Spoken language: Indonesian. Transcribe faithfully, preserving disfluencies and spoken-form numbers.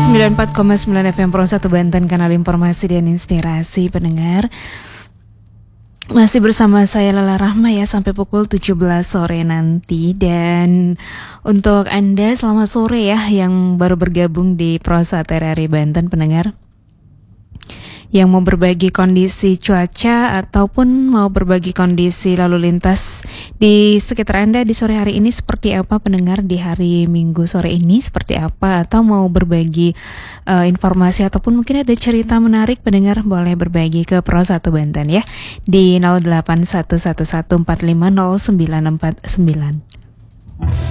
sembilan puluh empat koma sembilan F M Pro satu Banten, kanal informasi dan inspirasi pendengar. Masih bersama saya Lala Rahma ya sampai pukul tujuh belas sore nanti. Dan untuk Anda selamat sore ya yang baru bergabung di Pro satu R R I Banten pendengar, yang mau berbagi kondisi cuaca ataupun mau berbagi kondisi lalu lintas di sekitar Anda di sore hari ini seperti apa pendengar, di hari Minggu sore ini seperti apa, atau mau berbagi uh, informasi ataupun mungkin ada cerita menarik pendengar, boleh berbagi ke Pro satu Banten ya di nol delapan satu satu satu empat lima nol sembilan empat sembilan.